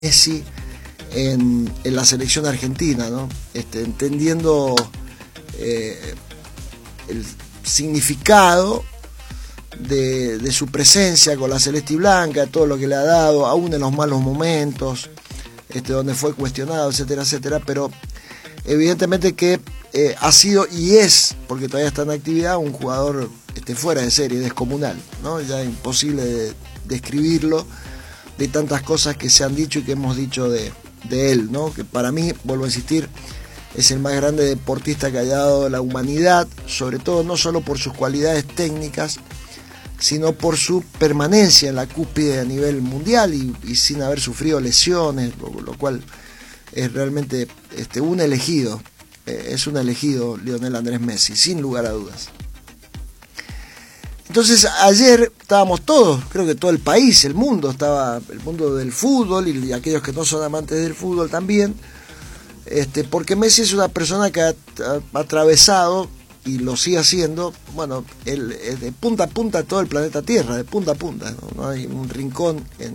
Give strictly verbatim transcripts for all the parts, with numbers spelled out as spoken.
Messi en, en la selección argentina, ¿no? Este, entendiendo eh, el significado de, de su presencia con la celeste y blanca, todo lo que le ha dado, aún en los malos momentos, este, donde fue cuestionado, etcétera, etcétera, pero evidentemente que eh, ha sido y es, porque todavía está en actividad, un jugador este, fuera de serie, descomunal, ¿no? Ya imposible de describirlo, de tantas cosas que se han dicho y que hemos dicho de, de él, ¿no? Que para mí, vuelvo a insistir, es el más grande deportista que haya dado la humanidad, sobre todo no solo por sus cualidades técnicas, sino por su permanencia en la cúspide a nivel mundial y, y sin haber sufrido lesiones, lo, lo cual es realmente este, un elegido, eh, es un elegido Lionel Andrés Messi, sin lugar a dudas. Entonces ayer estábamos todos, creo que todo el país, el mundo, estaba el mundo del fútbol y, y aquellos que no son amantes del fútbol también, este, porque Messi es una persona que ha, ha atravesado y lo sigue haciendo, bueno, el, el de punta a punta todo el planeta Tierra, de punta a punta, no, no hay un rincón en,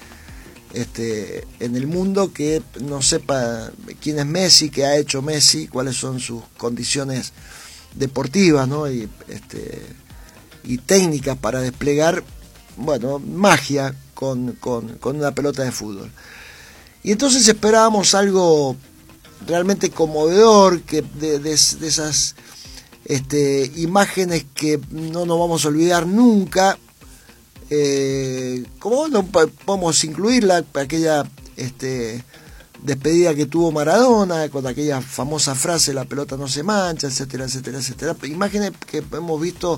este, en el mundo que no sepa quién es Messi, qué ha hecho Messi, cuáles son sus condiciones deportivas, ¿no? Y este y técnicas para desplegar, bueno, magia con, con, con una pelota de fútbol. Y entonces esperábamos algo realmente conmovedor, que de, de, de esas este, imágenes que no nos vamos a olvidar nunca, eh, como no podemos incluirla, aquella este, despedida que tuvo Maradona, con aquella famosa frase, la pelota no se mancha, etcétera, etcétera, etcétera. Imágenes que hemos visto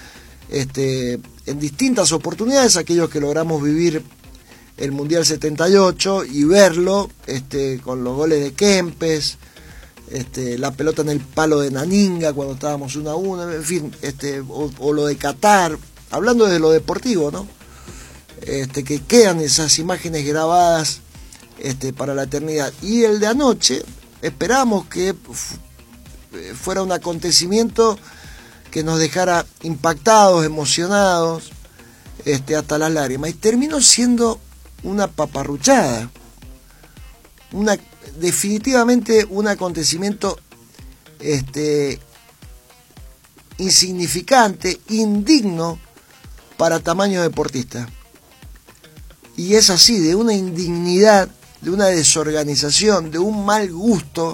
Este, en distintas oportunidades, aquellos que logramos vivir el Mundial setenta y ocho y verlo este, con los goles de Kempes, este, la pelota en el palo de Naninga cuando estábamos uno a uno, en fin, este, o, o lo de Qatar, hablando de lo deportivo, ¿no? Este, que quedan esas imágenes grabadas este, para la eternidad. Y el de anoche, esperamos que fuera un acontecimiento que nos dejara impactados, emocionados, este, hasta las lágrimas. Y terminó siendo una paparruchada. Una, definitivamente un acontecimiento este, insignificante, indigno para tamaño deportista. Y es así, de una indignidad, de una desorganización, de un mal gusto,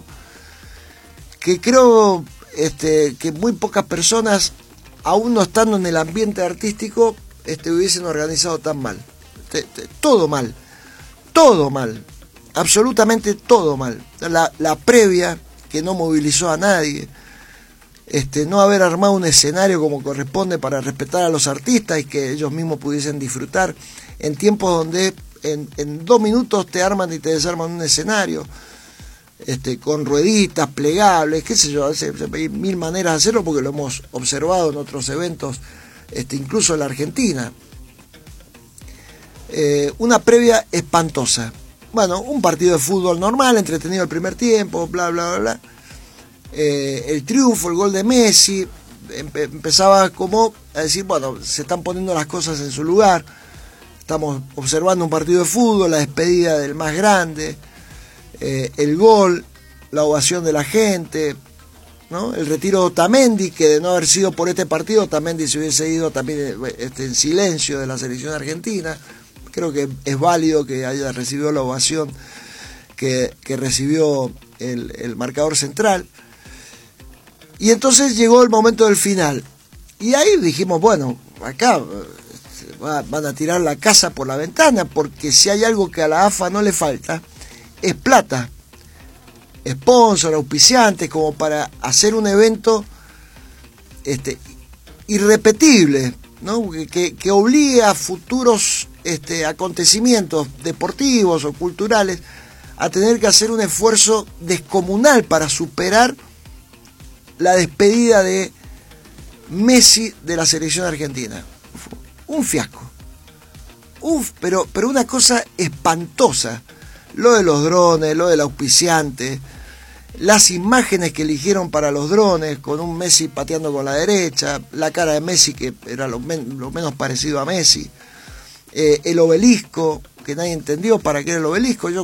que creo... Este, que muy pocas personas, aún no estando en el ambiente artístico, este, hubiesen organizado tan mal. Todo mal, todo mal, absolutamente todo mal. La, la previa, que no movilizó a nadie, este, no haber armado un escenario como corresponde para respetar a los artistas y que ellos mismos pudiesen disfrutar, en tiempos donde en, en dos minutos te arman y te desarman un escenario. Este, con rueditas, plegables, qué sé yo, hay mil maneras de hacerlo porque lo hemos observado en otros eventos, este, incluso en la Argentina. Eh, una previa espantosa. Bueno, un partido de fútbol normal, entretenido el primer tiempo, bla, bla, bla, bla. Eh, el triunfo, el gol de Messi, empe empezaba como a decir, bueno, se están poniendo las cosas en su lugar, estamos observando un partido de fútbol, la despedida del más grande, Eh, el gol, la ovación de la gente, ¿no? El retiro de Otamendi, que de no haber sido por este partido, Otamendi se hubiese ido también este, en silencio de la selección argentina. Creo que es válido que haya recibido la ovación que, que recibió el, el marcador central. Y entonces llegó el momento del final. Y ahí dijimos, bueno, acá va, van a tirar la casa por la ventana, porque si hay algo que a la A F A no le falta, es plata, sponsor, auspiciantes, como para hacer un evento este, irrepetible, ¿no? que, que obligue a futuros este, acontecimientos deportivos o culturales a tener que hacer un esfuerzo descomunal para superar la despedida de Messi de la selección argentina. Un fiasco, Uf, pero, pero una cosa espantosa. Lo de los drones, lo del auspiciante, las imágenes que eligieron para los drones, con un Messi pateando con la derecha, la cara de Messi que era lo, men lo menos parecido a Messi, eh, el obelisco, que nadie entendió para qué era el obelisco. Yo